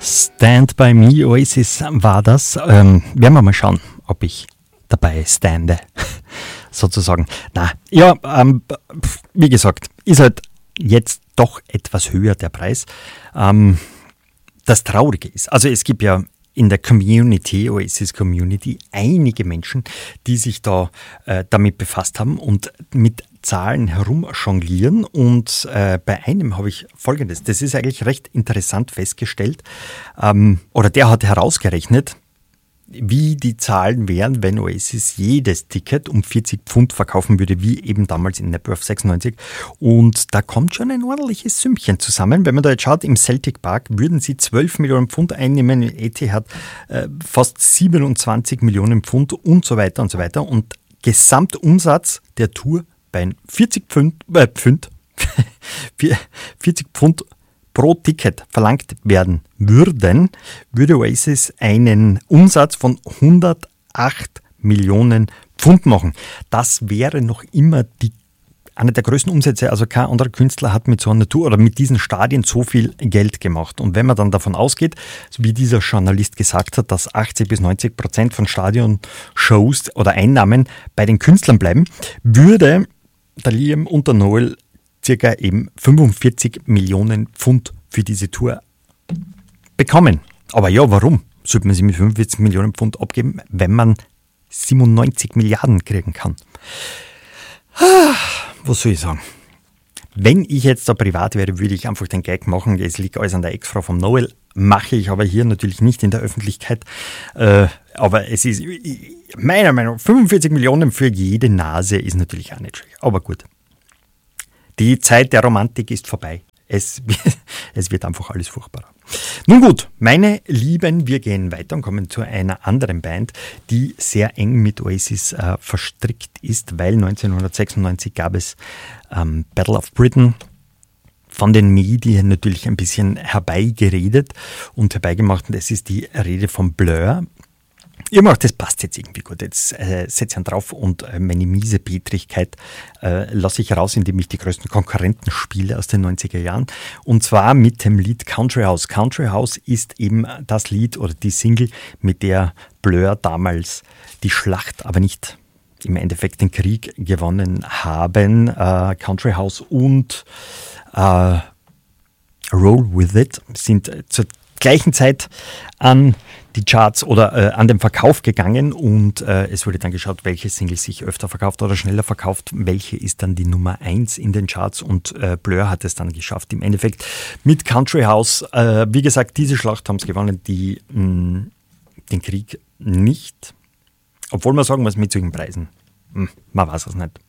Stand by Me, Oasis war das. Werden wir mal schauen, ob ich dabei stande, sozusagen. Wie gesagt, ist halt jetzt doch etwas höher der Preis. Das Traurige ist, also es gibt ja in der Community, Oasis Community, einige Menschen, die sich da damit befasst haben und mit Zahlen herumjonglieren. Und bei einem habe ich Folgendes, das ist eigentlich recht interessant festgestellt, oder der hat herausgerechnet, wie die Zahlen wären, wenn Oasis jedes Ticket um 40 Pfund verkaufen würde, wie eben damals in Knebworth 96. Und da kommt schon ein ordentliches Sümmchen zusammen. Wenn man da jetzt schaut, im Celtic Park würden sie 12 Millionen Pfund einnehmen, in Etihad fast 27 Millionen Pfund und so weiter und so weiter. Und Gesamtumsatz der Tour bei 40 Pfund pro Ticket verlangt werden würden, würde Oasis einen Umsatz von 108 Millionen Pfund machen. Das wäre noch immer einer der größten Umsätze. Also kein anderer Künstler hat mit so einer Tour oder mit diesen Stadien so viel Geld gemacht. Und wenn man dann davon ausgeht, so wie dieser Journalist gesagt hat, dass 80-90% von Stadionshows oder Einnahmen bei den Künstlern bleiben, würde der Liam und der Noel circa eben 45 Millionen Pfund für diese Tour bekommen. Aber ja, warum sollte man sie mit 45 Millionen Pfund abgeben, wenn man 97 Milliarden kriegen kann? Was soll ich sagen? Wenn ich jetzt da privat wäre, würde ich einfach den Gag machen, es liegt alles an der Ex-Frau von Noel, mache ich aber hier natürlich nicht in der Öffentlichkeit. Aber es ist, meiner Meinung nach, 45 Millionen für jede Nase ist natürlich auch nicht schlecht. Aber gut. Die Zeit der Romantik ist vorbei. Es wird einfach alles furchtbarer. Nun gut, meine Lieben, wir gehen weiter und kommen zu einer anderen Band, die sehr eng mit Oasis verstrickt ist, weil 1996 gab es Battle of Britain, von den Medien natürlich ein bisschen herbeigeredet und herbeigemacht. Und das ist die Rede von Blur. Ich habe gedacht, das passt jetzt irgendwie gut. Jetzt setze ich ihn drauf und meine Miesepetrigkeit lasse ich raus, indem ich die größten Konkurrenten spiele aus den 90er Jahren. Und zwar mit dem Lied Country House. Country House ist eben das Lied oder die Single, mit der Blur damals die Schlacht, aber nicht im Endeffekt den Krieg gewonnen haben. Country House und Roll With It sind zur gleichen Zeit an die Charts oder an den Verkauf gegangen und es wurde dann geschaut, welche Single sich öfter verkauft oder schneller verkauft, welche ist dann die Nummer 1 in den Charts und Blur hat es dann geschafft. Im Endeffekt mit Country House, wie gesagt, diese Schlacht haben es gewonnen, die den Krieg nicht, obwohl man sagen muss, mit solchen Preisen, man weiß es nicht.